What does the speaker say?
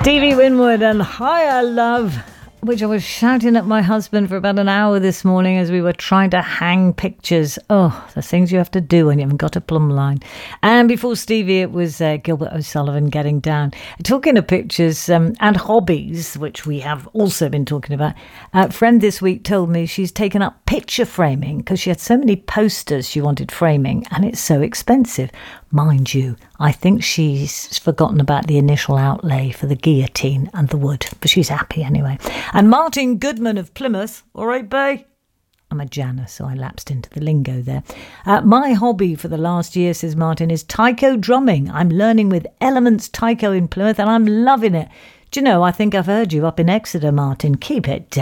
Stevie Winwood and Higher Love, which I was shouting at my husband for about an hour this morning as we were trying to hang pictures. Oh, the things you have to do when you haven't got a plumb line. And before Stevie, it was Gilbert O'Sullivan, Getting Down. Talking of pictures and hobbies, which we have also been talking about, a friend this week told me she's taken up picture framing because she had so many posters she wanted framing and it's so expensive. Mind you, I think she's forgotten about the initial outlay for the guillotine and the wood, but she's happy anyway. And Martin Goodman of Plymouth, all right, Bay? I'm a Janner, so I lapsed into the lingo there. My hobby for the last year, says Martin, is taiko drumming. I'm learning with Elements Taiko in Plymouth and I'm loving it. Do you know, I think I've heard you up in Exeter, Martin. Keep it down.